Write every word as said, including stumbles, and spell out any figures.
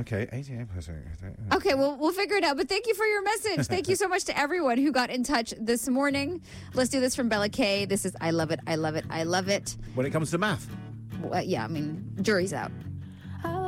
Okay, eighty-eight percent. Okay, well, we'll figure it out. But thank you for your message. Thank you so much to everyone who got in touch this morning. Let's do this from Bella K. This is I Love It, I Love It, I Love It. When it comes to math. Well, yeah, I mean, jury's out.